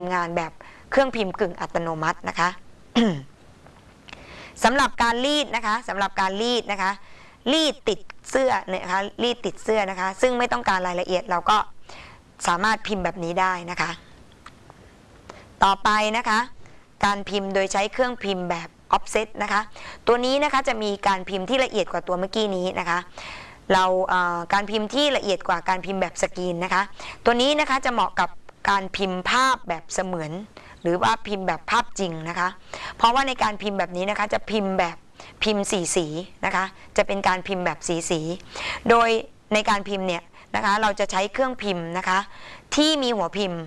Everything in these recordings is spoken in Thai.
งานแบบเครื่องพิมพ์กึ่งอัตโนมัตินะคะ สำหรับการรีดนะคะรีดติดเสื้อนะคะรีดติดเสื้อนะคะซึ่งไม่ต้องการรายละเอียดเราก็สามารถพิมพ์แบบนี้ได้นะคะต่อไปนะคะการพิมพ์โดยใช้เครื่องพิมพ์แบบ offset นะคะตัวนี้นะคะจะมีการพิมพ์ที่ละเอียดกว่าตัวเมื่อกี้นี้นะคะการพิมพ์ที่ละเอียดกว่าการพิมพ์แบบสกรีนนะคะตัวนี้นะคะจะเหมาะกับการพิมพ์ภาพแบบเสมือนหรือว่าพิมพ์แบบภาพจริงนะคะเพราะว่าในการพิมพ์แบบนี้นะคะจะพิมพ์แบบพิมพ์สีนะคะจะเป็นการพิมพ์แบบสีโดยในการพิมพ์เนี่ยนะคะเราจะใช้เครื่องพิมพ์นะคะที่มีหัวพิมพ์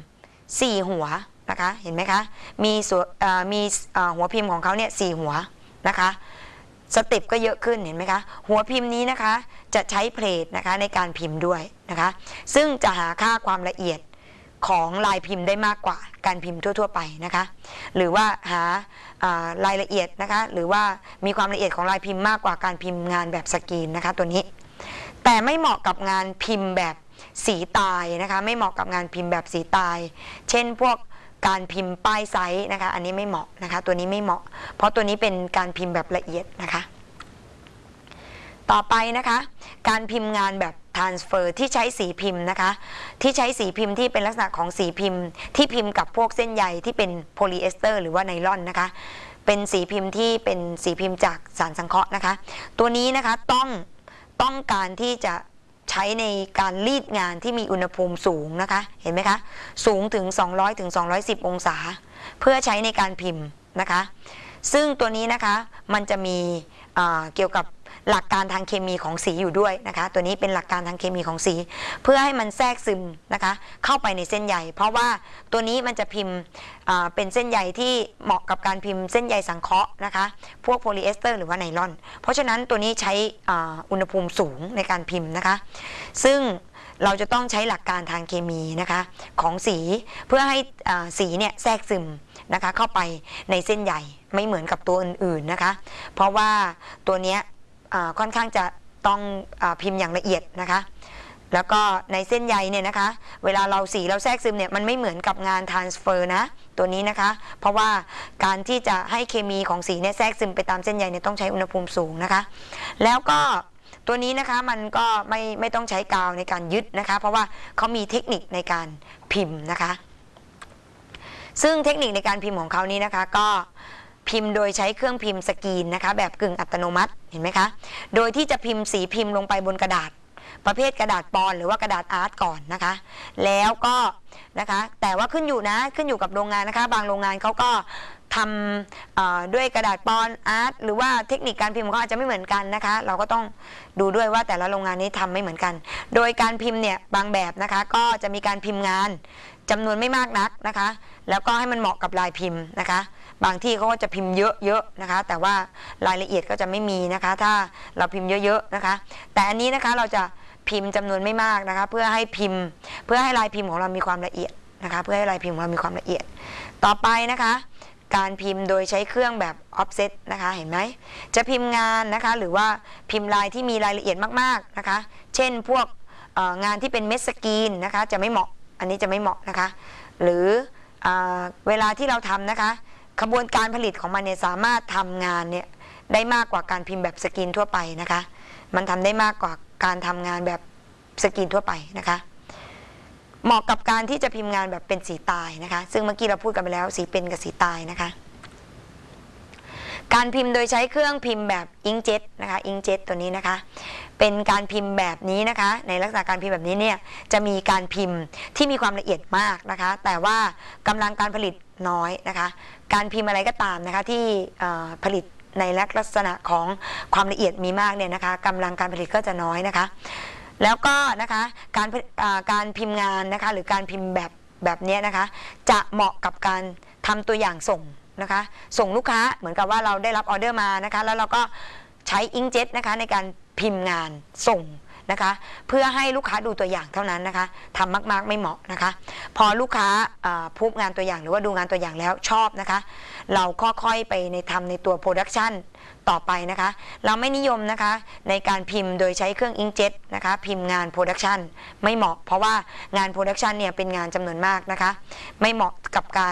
4หัวนะคะเห็นไหมคะมีหัวพิมพ์ของเขาเนี่ย4หัวนะคะสเต็ปก็เยอะขึ้นเห็นไหมคะหัวพิมพ์นี้นะคะจะใช้เพลทนะคะในการพิมพ์ด้วยนะคะซึ่งจะหาค่าความละเอียดของลายพิมพ์ได้มากกว่าการพิมพ์ทั่วๆไปนะคะหรือว่าหารายละเอียดนะคะหรือว่ามีความละเอียดของลายพิมพ์มากกว่าการพิมพ์งานแบบสกรีนนะคะตัวนี้แต่ไม่เหมาะกับงานพิมพ์แบบสีตายนะคะไม่เหมาะกับงานพิมพ์แบบสีตายเช่นพวกการพิมพ์ป้ายไซส์นะคะอันนี้ไม่เหมาะนะคะตัวนี้ไม่เหมาะเพราะตัวนี้เป็นการพิมพ์แบบละเอียดนะคะต่อไปนะคะการพิมพ์งานแบบ transfer ที่ใช้สีพิมพ์นะคะที่ใช้สีพิมพ์ที่เป็นลักษณะของสีพิมพ์ที่พิมพ์กับพวกเส้นใยที่เป็นโพลีเอสเตอร์หรือว่าไนลอนนะคะเป็นสีพิมพ์ที่เป็นสีพิมพ์จากสารสังเคราะห์นะคะตัวนี้นะคะต้องการที่จะใช้ในการรีดงานที่มีอุณหภูมิสูงนะคะเห็นไหมคะสูงถึง200ถึง210องศาเพื่อใช้ในการพิมพ์นะคะซึ่งตัวนี้นะคะมันจะมีเกี่ยวกับหลักการทางเคมีของสีอยู่ด้วยนะคะตัวนี้เป็นหลักการทางเคมีของสีเพื่อให้มันแทรกซึมนะคะเข้าไปในเส้นใยเพราะว่าตัวนี้มันจะพิมพ์เป็นเส้นใยที่เหมาะกับการพิมพ์เส้นใยสังเคราะห์นะคะพวกโพลีเอสเตอร์หรือว่าไนลอนเพราะฉะนั้นตัวนี้ใช้อุณหภูมิสูงในการพิมพ์นะคะซึ่งเราจะต้องใช้หลักการทางเคมีนะคะของสีเพื่อให้สีเนี่ยแทรกซึมนะคะเข้าไปในเส้นใยไม่เหมือนกับตัวอื่นๆนะคะเพราะว่าตัวเนี้ยค่อนข้างจะต้องพิมพ์อย่างละเอียดนะคะแล้วก็ในเส้นใยเนี่ยนะคะเวลาเราสีเราแทรกซึมเนี่ยมันไม่เหมือนกับงาน transfer นะตัวนี้นะคะเพราะว่าการที่จะให้เคมีของสีเนี่ยแทรกซึมไปตามเส้นใยเนี่ยต้องใช้อุณหภูมิสูงนะคะแล้วก็ตัวนี้นะคะมันก็ไม่ต้องใช้กาวในการยึดนะคะเพราะว่าเขามีเทคนิคในการพิมพ์นะคะซึ่งเทคนิคในการพิมพ์ของเขานี้นะคะก็พิมพ์โดยใช้เครื่องพิมพ์สกรีนนะคะแบบกึ่งอัตโนมัติเห็นไหมคะโดยที่จะพิมพ์สีพิมพ์ลงไปบนกระดาษประเภทกระดาษปอนหรือว่ากระดาษอาร์ตก่อนนะคะแล้วก็นะคะแต่ว่าขึ้นอยู่กับโรงงานนะคะบางโรงงานเขาก็ทำด้วยกระดาษปอนอาร์ตหรือว่าเทคนิคการพิมพ์ของเขาอาจจะไม่เหมือนกันนะคะเราก็ต้องดูด้วยว่าแต่ละโรงงานนี้ทำไม่เหมือนกันโดยการพิมพ์เนี่ยบางแบบนะคะก็จะมีการพิมพ์งานจำนวนไม่มากนักนะคะแล้วก็ให้มันเหมาะกับลายพิมพ์นะคะบางที่เขาก็จะพิมพ์เยอะๆนะคะแต่ว่ารายละเอียดก็จะไม่มีนะคะถ้าเราพิมพ์เยอะๆนะคะแต่อันนี้นะคะเราจะพิมพ์จำนวนไม่มากนะคะเพื่อให้ลายพิมพ์ของเรามีความละเอียดนะคะเพื่อให้ลายพิมพ์ของเรามีความละเอียดต่อไปนะคะการพิมพ์โดยใช้เครื่องแบบ offset นะคะเห็นไหมจะพิมพ์งานนะคะหรือว่าพิมพ์ลายที่มีรายละเอียดมากๆนะคะเช่นพวกงานที่เป็นเม็ดสกรีนนะคะจะไม่เหมาะอันนี้จะไม่เหมาะนะคะหรือเวลาที่เราทำนะคะขบวนการผลิตของมันเนี่ยสามารถทำงานเนี่ยได้มากกว่าการพิมพ์แบบสกรีนทั่วไปนะคะมันทำได้มากกว่าการทำงานแบบสกรีนทั่วไปนะคะเหมาะกับการที่จะพิมพ์งานแบบเป็นสีตายนะคะซึ่งเมื่อกี้เราพูดกันไปแล้วสีเป็นกับสีตายนะคะการพิมพ์โดยใช้เครื่องพิมพ์แบบอิงเจ็ตนะคะอิงเจ็ตตัวนี้นะคะเป็นการพิมพ์แบบนี้นะคะในลักษณะการพิมพ์แบบนี้เนี่ยจะมีการพิมพ์ที่มีความละเอียดมากนะคะแต่ว่ากำลังการผลิตน้อยนะคะการพิมพ์อะไรก็ตามนะคะที่ผลิตในลักษณะของความละเอียดมีมากเนี่ยนะคะกำลังการผลิตก็จะน้อยนะคะแล้วก็นะคะการพิมพ์งานนะคะหรือการพิมพ์แบบนี้นะคะจะเหมาะกับการทำตัวอย่างส่งนะคะส่งลูกค้าเหมือนกับว่าเราได้รับออเดอร์มานะคะแล้วเราก็ใช้อิงเจ็ตนะคะในการพิมพ์งานส่งนะคะเพื่อให้ลูกค้าดูตัวอย่างเท่านั้นนะคะทำมากๆไม่เหมาะนะคะพอลูกค้าพูดงานตัวอย่างหรือว่าดูงานตัวอย่างแล้วชอบนะคะเราค่อยๆไปทำในตัวโปรดักชันต่อไปนะคะเราไม่นิยมนะคะในการพิมพ์โดยใช้เครื่องอิงเจ็ตนะคะพิมพ์งานโปรดักชันไม่เหมาะเพราะว่างานโปรดักชันเนี่ยเป็นงานจำนวนมากนะคะไม่เหมาะกับการ